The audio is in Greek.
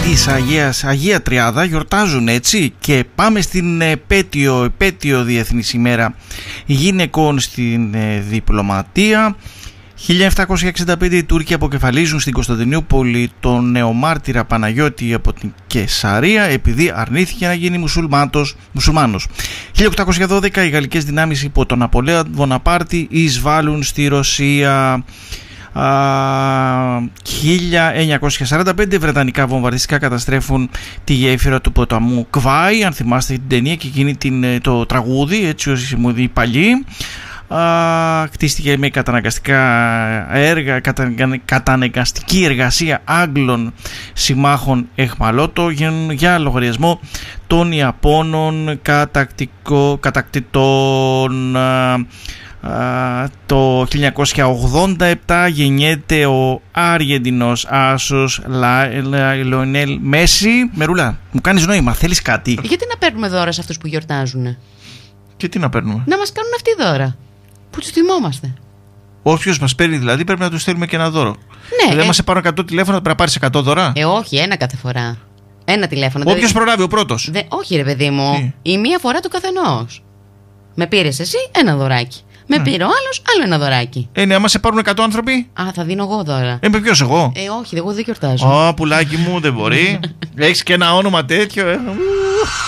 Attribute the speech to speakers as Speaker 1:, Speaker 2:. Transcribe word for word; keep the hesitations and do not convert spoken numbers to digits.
Speaker 1: της Αγίας, Αγία Τριάδα γιορτάζουν, έτσι, και πάμε στην επέτειο, επέτειο Διεθνής ημέρα γυναικών στην ε, διπλωματία. χίλια επτακόσια εξήντα πέντε οι Τούρκοι αποκεφαλίζουν στην Κωνσταντινούπολη τον νεομάρτυρα Παναγιώτη από την Καισαρία επειδή αρνήθηκε να γίνει μουσουλμάνος. μουσουλμάνος. χίλια οκτακόσια δώδεκα οι γαλλικές δυνάμεις υπό τον Ναπολέον Βοναπάρτη εισβάλλουν στη Ρωσία. Uh, χίλια εννιακόσια σαράντα πέντε βρετανικά βομβαρδιστικά καταστρέφουν τη γέφυρα του ποταμού Κβάη. Αν θυμάστε την ταινία και εκείνη την, το τραγούδι, έτσι όσοι μου δει παλιοί. Uh, κτίστηκε με καταναγκαστικά έργα, κατα, καταναγκαστική εργασία Άγγλων συμμάχων εχμαλώτο για λογαριασμό των Ιαπώνων κατακτητών. Uh, Uh, το χίλια εννιακόσια ογδόντα επτά γεννιέται ο Αργεντινός άσος Λιονέλ Μέση. Μερούλα, μου κάνεις νόημα, θέλεις κάτι?
Speaker 2: Γιατί να παίρνουμε δώρα σε αυτούς που γιορτάζουν?
Speaker 1: Και τι να παίρνουμε?
Speaker 2: Να μας κάνουν αυτοί δώρα, που τους θυμόμαστε.
Speaker 1: Όποιος μας παίρνει δηλαδή πρέπει να τους στέλνουμε και ένα δώρο.
Speaker 2: Ναι,
Speaker 1: δηλαδή,
Speaker 2: ε...
Speaker 1: μας σε πάρουν εκατό τηλέφωνα, πρέπει να πάρεις εκατό δώρα.
Speaker 2: Ε, όχι, ένα κάθε φορά. Ένα τηλέφωνο.
Speaker 1: Όποιος
Speaker 2: δηλαδή...
Speaker 1: προλάβει ο πρώτος.
Speaker 2: Δε... Όχι, ρε παιδί μου, τι? Η μία φορά του καθενός. Με πήρες εσύ ένα δωράκι. Με πήρε ο άλλος άλλο ένα δωράκι.
Speaker 1: Ε, ναι, άμα σε πάρουν εκατό άνθρωποι.
Speaker 2: Α, θα δίνω εγώ δώρα.
Speaker 1: Ε, με ποιος εγώ?
Speaker 2: Ε, όχι, εγώ δεν γιορτάζω.
Speaker 1: Ω, πουλάκι μου, δεν μπορεί. Έχεις και ένα όνομα τέτοιο, ε.